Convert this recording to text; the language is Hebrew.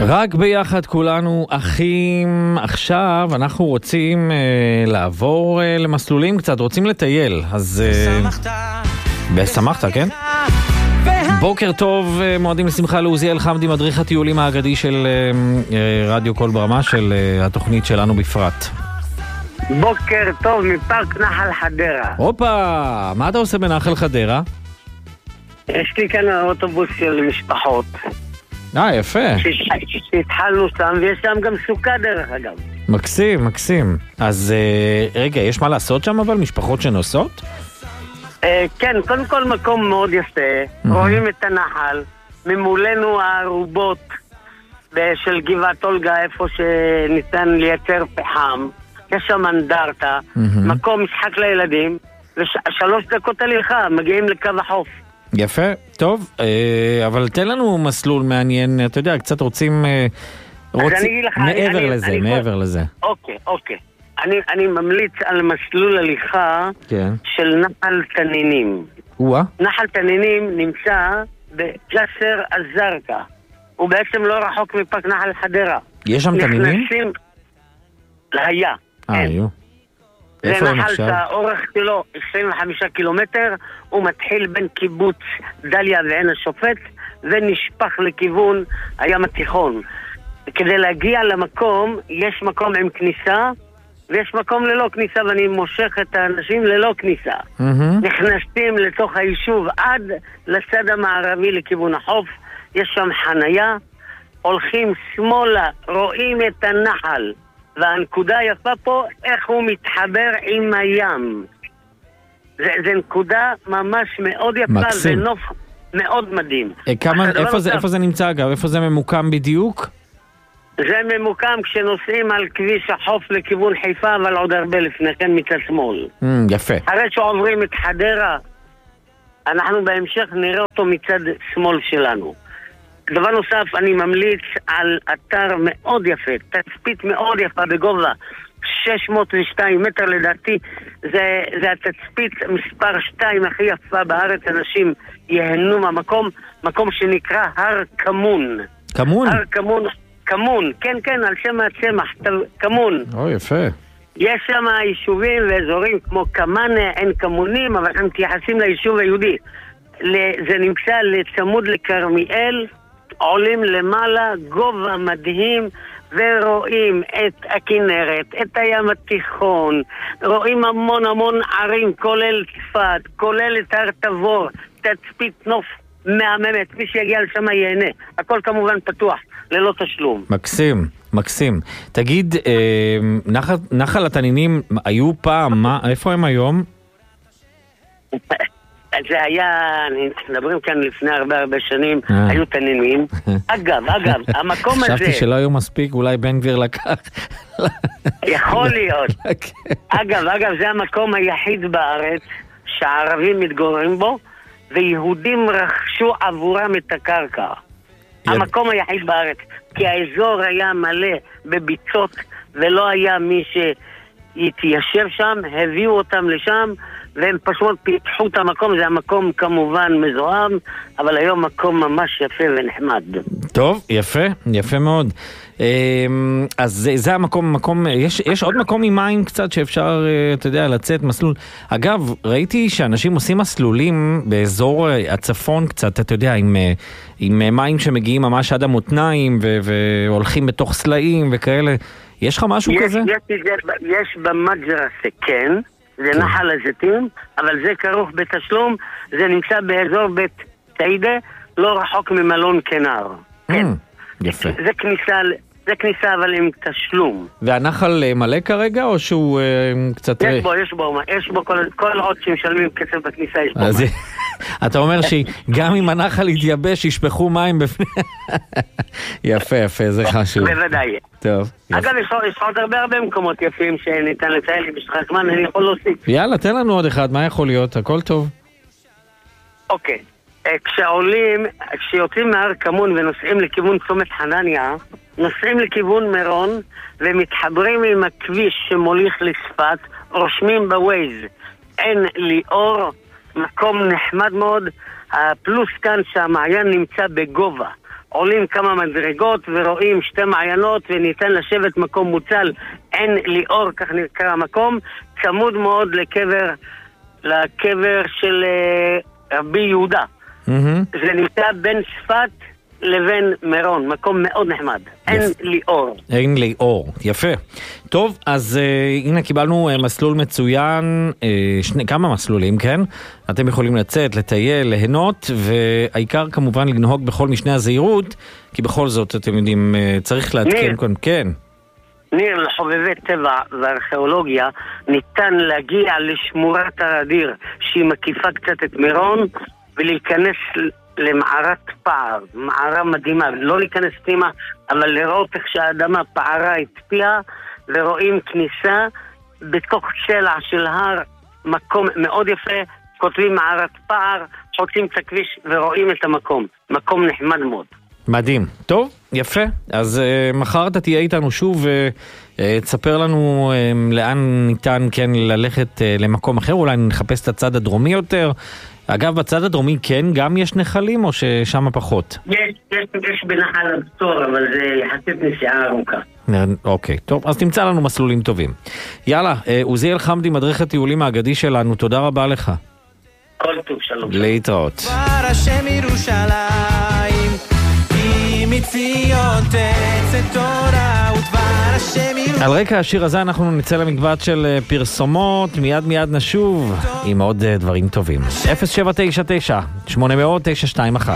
רק ביחד כולנו אחים. עכשיו אנחנו רוצים לעבור למסלולים קצת, רוצים לטייל. אז בשמחת, כן? בוקר טוב, מועדים לשמחה לעוזיאל חמדי, מדריך הטיולים האגדי של רדיו קול ברמה, של התוכנית שלנו בפרט. בוקר טוב מפארק נחל חדרה. הופה, מה אתה עושה בנחל חדרה? יש לי כאן אוטובוס של משפחות. יפה. שהתחלנו שם, ויש שם גם סוכה דרך אגב. מקסים, מקסים. אז רגע, יש מה לעשות שם אבל? משפחות שנוסעות? כן, קודם כל מקום מאוד יפה. רואים את הנחל, ממולנו הערובות של גבעת אולגה, איפה שניתן לייצר פחם. יש שם אנדרטה, מקום משחק לילדים, ו3 דקות הליכה, מגיעים לקו החוף. יפה, טוב, אבל תן לנו מסלול מעניין, אתה יודע, קצת רוצים מעבר לזה. אוקיי. אני ממליץ על מסלול הליכה של נחל תנינים. נחל תנינים נמצא בג'סר א-זרקא. הוא בעצם לא רחוק מפארק נחל חדרה. יש שם תנינים? היה. היו. זה נחל שהאורך שלו 25 קילומטר, הוא מתחיל בין קיבוץ דליה ועין השופט ונשפך לכיוון הים התיכון. כדי להגיע למקום, יש מקום עם כניסה ויש מקום ללא כניסה, ואני מושך את האנשים ללא כניסה. נכנסים לתוך היישוב עד לצד המערבי לכיוון החוף, יש שם חנייה, הולכים שמאלה, רואים את הנחל, והנקודה היפה פה, איך הוא מתחבר עם הים. זה נקודה ממש מאוד יפה, מקסים. ונוף מאוד מדהים. איפה זה נמצא אגב? איפה זה ממוקם בדיוק? זה ממוקם כשנוסעים על כביש החוף לכיוון חיפה, אבל עוד הרבה לפני כן מצד שמאל. יפה. אחרי שעוברים את חדרה, אנחנו בהמשך נראה אותו מצד שמאל שלנו. דבר נוסף, אני ממליץ על אתר מאוד יפה, תצפית מאוד יפה בגובה 602 מטר לדעתי. זה התצפית מספר 2 הכי יפה בארץ, אנשים יהנו מהמקום, מקום שנקרא הר כמון. כמון? הר כמון, כמון, כן, על שם הצמח, כמון. יפה. יש שם יישובים ואזורים כמו כמאנה, אין כמונים, אבל הם מתייחסים ליישוב היהודי. זה נמצא לצמוד לכרמיאל, עולים למעלה, גובה מדהים, ורואים את הכנרת, את הים התיכון, רואים המון ערים, כולל צפת, כולל את הר תבור, תצפית נוף מהממת, מי שיגיע לשם ייהנה. הכל כמובן פתוח, ללא תשלום. מקסים. תגיד, נחל התנינים היו פעם, איפה הם היום? זה היה, מדברים כאן לפני הרבה שנים, היו תנינים. אגב, המקום הזה... חשבתי שלא היו מספיק, אולי בן גביר לקח. יכול להיות. אגב, זה המקום היחיד בארץ שהערבים מתגוררים בו, ויהודים רכשו עבורם את הקרקע. המקום היחיד בארץ, כי האזור היה מלא בביצות, ולא היה מי שיתיישב שם, הביאו אותם לשם, והם פשוט פיתחו את המקום. זה המקום כמובן מזוהם, אבל היום מקום ממש יפה ונחמד. טוב, יפה מאוד. אז זה המקום, יש עוד מקום עם מים קצת שאפשר, אתה יודע, לצאת מסלול. אגב, ראיתי שאנשים עושים מסלולים באזור הצפון קצת, אתה יודע, עם מים שמגיעים ממש עד המותניים והולכים בתוך סלעים וכאלה. יש לך משהו כזה? יש במג'רסה, כן. זה נחל הזיתים, אבל זה כרוך בתשלום. זה נמצא באזור בית סעידה, לא רחוק ממלון כנר. כן. יפה. זה כניסה אבל עם תשלום. והנחל מלא כרגע או שהוא קצת... יש בו כל עוד שמשלמים כסף בכניסה יש בו מים. אתה אומר שגם אם הנחל יתייבש ישפכו מים בפני... יפה, זה חשוב. בוודאי. טוב. אגב, יש עוד הרבה מקומות יפים שניתן לציין לי בשטח זמן, אני יכול להוסיף. יאללה, תן לנו עוד אחד, מה יכול להיות? הכל טוב. אוקיי. כשיוצאים מהר כמון ונוסעים לכיוון צומת חנניה, נוסעים לכיוון מירון ומתחברים עם הכביש שמוליך לצפת, רושמים בווייז עין ליאור, מקום נחמד מאוד. הפלוס כאן שהמעיין נמצא בגובה, עולים כמה מדרגות ורואים שתי מעיינות וניתן לשבת מקום מוצל, עין ליאור, כך נקרא המקום, צמוד מאוד לקבר של רבי יהודה. זה נמצא בין צפת לבין מירון, מקום מאוד נחמד. עין ליאור. עין ליאור, יפה. טוב, אז הנה קיבלנו מסלול מצוין, כמה מסלולים, כן? אתם יכולים לצאת, לטייל, ליהנות, והעיקר כמובן לנהוג בכל משנה הזהירות, כי בכל זאת, אתם יודעים, צריך להתקן כאן, כן. ניר, לחובבי טבע וארכיאולוגיה, ניתן להגיע לשמורת הרדיר, שהיא מקיפה קצת את מירון, ולהיכנס למערת פער, מערה מדהימה, לא להיכנס פנימה, אבל לראות איך שהאדמה פערה התפיעה, ורואים כניסה בתוך צלע של הר, מקום מאוד יפה, כותבים מערת פער, חוצים את הכביש ורואים את המקום, מקום נחמד מאוד. מדהים. טוב, יפה. אז מחר אתה תהיה איתנו שוב תספר לנו לאן ניתן כן ללכת למקום אחר, אולי נחפש את הצד הדרומי יותר. אגב, בצד הדרומי כן גם יש נחלים או ששם פחות? יש בנחל הבשור, אבל זה יחסית נסיעה ארוכה. אוקיי, טוב, אז תמצא לנו מסלולים טובים. יאללה, עוזיאל חמדי, מדריך הטיולים האגדי שלנו, תודה רבה לך. כל טוב, שלום. להתראות. דבר השם ירושלים, כי מציון תצא תורה ודבר השם ירושלים. על רקע השיר הזה אנחנו נצא למקבץ של פרסומות, מיד נשוב עם עוד דברים טובים. 0799 800 921